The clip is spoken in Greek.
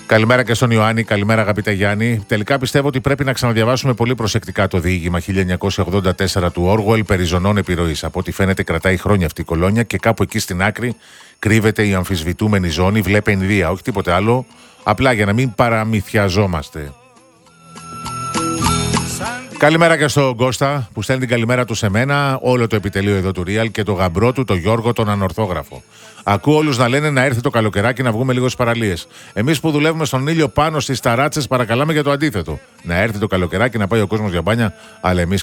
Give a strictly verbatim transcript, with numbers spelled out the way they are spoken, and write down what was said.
Καλημέρα και στον Ιωάννη, καλημέρα αγαπητέ Γιάννη. Τελικά πιστεύω ότι πρέπει να ξαναδιαβάσουμε πολύ προσεκτικά το διήγημα χίλια εννιακόσια ογδόντα τέσσερα του Όργουελ περί ζωνών επιρροής. Από ό,τι φαίνεται κρατάει χρόνια αυτή η κολόνια και κάπου εκεί στην άκρη κρύβεται η αμφισβητούμενη ζώνη. Βλέπε Ινδία, όχι τίποτε άλλο. Απλά για να μην παραμυθιαζόμαστε. Καλημέρα και στον Κώστα που στέλνει την καλημέρα του σε μένα, όλο το επιτελείο εδώ του Real και το γαμπρό του, τον Γιώργο, τον ανορθόγραφο. Ακούω όλους να λένε να έρθει το καλοκαιράκι να βγούμε λίγο στις παραλίες. Εμείς που δουλεύουμε στον ήλιο πάνω στις ταράτσες παρακαλάμε για το αντίθετο. Να έρθει το καλοκαιράκι να πάει ο κόσμος για μπάνια, αλλά εμείς